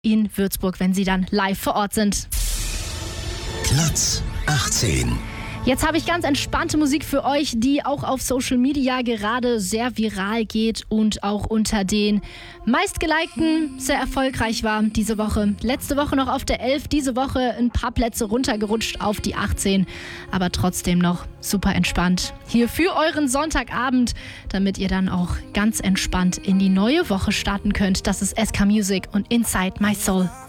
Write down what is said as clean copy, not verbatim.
in Würzburg, wenn sie dann live vor Ort sind. Platz 18. Jetzt habe ich ganz entspannte Musik für euch, die auch auf Social Media gerade sehr viral geht und auch unter den meistgelikten sehr erfolgreich war diese Woche. Letzte Woche noch auf der 11, diese Woche ein paar Plätze runtergerutscht auf die 18, aber trotzdem noch super entspannt. Hier für euren Sonntagabend, damit ihr dann auch ganz entspannt in die neue Woche starten könnt. Das ist SK Music und Inside My Soul.